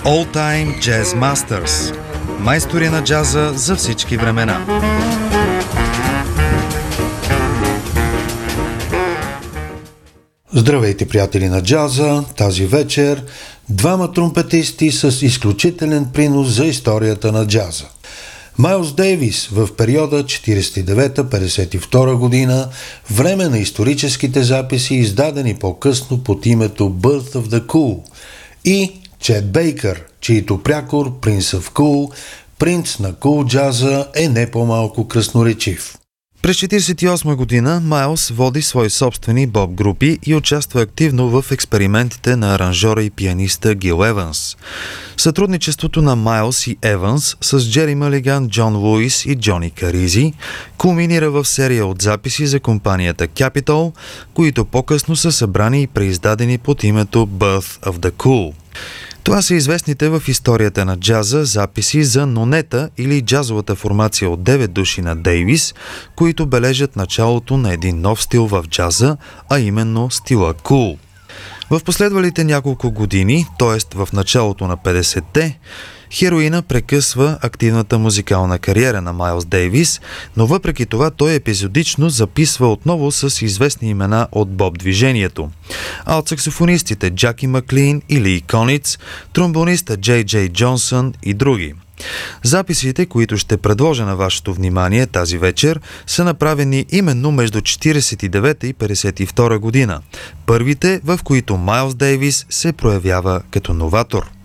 All Time Jazz Masters. Майстори на джаза за всички времена. Здравейте, приятели на джаза! Тази вечер двама тромпетисти с изключителен принос за историята на джаза. Майлс Дейвис в периода 49-52 година, време на историческите записи, издадени по-късно под името Birth of the Cool, и Чет Бейкър, чийто прякор Prince of Cool, принц на кул джаза, е не по-малко красноречив. През 1948 година Майлс води свои собствени боб-групи и участва активно в експериментите на аранжора и пианиста Гил Еванс. Сътрудничеството на Майлс и Еванс с Джери Мълиган, Джон Луис и Джони Каризи кулминира в серия от записи за компанията Capitol, които по-късно са събрани и преиздадени под името Birth of the Cool. Това са известните в историята на джаза записи за нонета или джазовата формация от 9 души на Дейвис, които бележат началото на един нов стил в джаза, а именно стила кул. В последвалите няколко години, т.е. в началото на 50-те, хероина прекъсва активната музикална кариера на Майлс Дейвис, но въпреки това той епизодично записва отново с известни имена от боб-движението. А от саксофонистите Джаки Маклин и Ли Кониц, тромбониста Джей Джей Джонсън и други. Записите, които ще предложа на вашето внимание тази вечер, са направени именно между 49 и 52 година. Първите, в които Майлс Дейвис се проявява като новатор.